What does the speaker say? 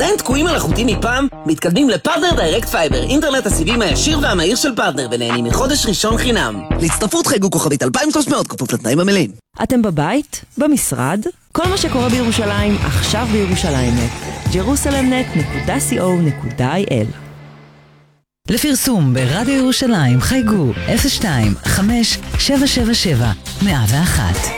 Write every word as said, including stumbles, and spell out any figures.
עדיין תקועים על החוטים מפעם? מתקדמים לפרטנר דיירקט פייבר, אינטרנט הסיבים הישיר והמהיר של פרטנר, ונהנים מחודש ראשון חינם. להצטרפות חייגו כוכבית אלפיים ושלוש מאות כפוף לתנאים המלאים. אתם בבית? במשרד? כל מה שקורה בירושלים, עכשיו בירושלים נט. ג'רוסלם נט נקודה סי או נקודה איי אל. לפרסום ברדיו ירושלים חייגו אפס שתיים חמש שבע שבע שבע מאה ואחת.